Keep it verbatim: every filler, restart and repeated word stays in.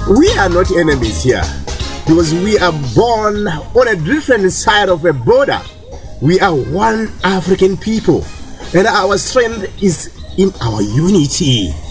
We are not enemies here because we are born on a different side of a border. We are one African people, and our strength is in our unity.